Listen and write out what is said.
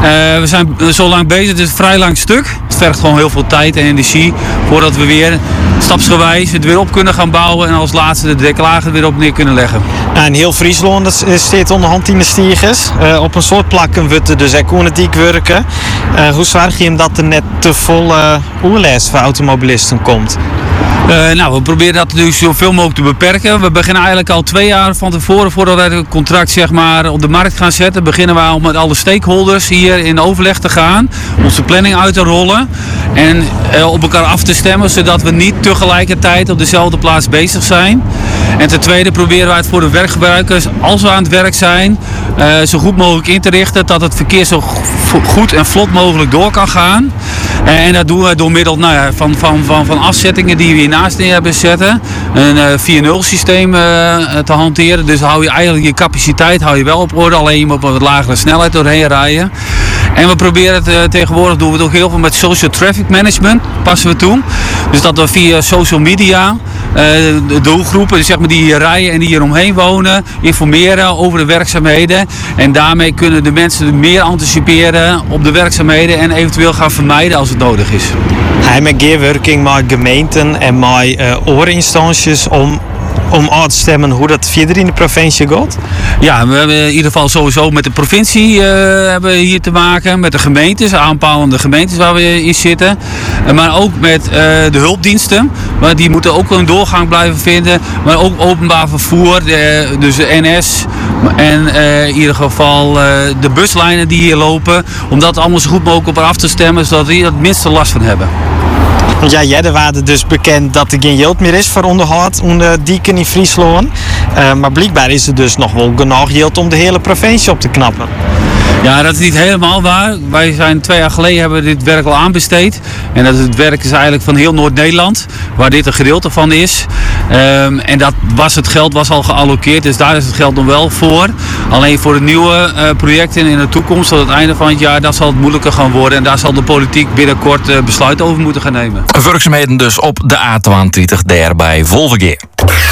We zijn zo lang bezig, het is een vrij lang stuk. Het vergt gewoon heel veel tijd en energie voordat we weer stapsgewijs het weer op kunnen gaan bouwen en als laatste de deklager weer op neer kunnen leggen. En heel Friesland staat onderhand in de stiegers. Op een soort plakken wordt er dus economiek werken. Hoe zorg je hem dat er net te volle oerlijst voor automobilisten komt? We proberen dat nu zoveel mogelijk te beperken. We beginnen eigenlijk al 2 jaar van tevoren, voordat wij het contract zeg maar, op de markt gaan zetten, beginnen we al met alle stakeholders hier in overleg te gaan, onze planning uit te rollen en op elkaar af te stemmen, zodat we niet tegelijkertijd op dezelfde plaats bezig zijn. En ten tweede proberen wij het voor de werkgebruikers, als we aan het werk zijn, zo goed mogelijk in te richten dat het verkeer zo goed en vlot mogelijk door kan gaan. En dat doen we door middel van afzettingen die we hiernaast neer hebben zetten. Een 4.0 systeem te hanteren. Dus hou je eigenlijk je capaciteit wel op orde. Alleen je moet op een wat lagere snelheid doorheen rijden. En we proberen het tegenwoordig, doen we het ook heel veel met social traffic management. Passen we toe. Dus dat we via social media de doelgroepen zeg maar, die hier rijden en die hier omheen wonen, informeren over de werkzaamheden. En daarmee kunnen de mensen meer anticiperen op de werkzaamheden en eventueel gaan vermijden als het nodig is. Hij met gewerking met gemeenten en met oorinstanties om aan te stemmen hoe dat verder in de provincie gaat? Ja, we hebben in ieder geval sowieso met de provincie hebben we hier te maken, met de gemeentes, aanpalende gemeentes waar we in zitten. Maar ook met de hulpdiensten, maar die moeten ook een doorgang blijven vinden. Maar ook openbaar vervoer, dus de NS en in ieder geval de buslijnen die hier lopen. Om dat allemaal zo goed mogelijk op af te stemmen, zodat die er het minste last van hebben. Want ja, jij waren dus bekend dat er geen geld meer is voor onderhoud onder dieken in Friesland. Maar blijkbaar is er dus nog wel genoeg geld om de hele provincie op te knappen. Ja, dat is niet helemaal waar. Wij zijn 2 jaar geleden hebben we dit werk al aanbesteed. En het werk is eigenlijk van heel Noord-Nederland, waar dit een gedeelte van is. En het geld was al gealloceerd, dus daar is het geld nog wel voor. Alleen voor de nieuwe projecten in de toekomst, tot het einde van het jaar, dat zal het moeilijker gaan worden. En daar zal de politiek binnenkort besluit over moeten gaan nemen. Werkzaamheden dus op de A22 daar bij Volvergeer.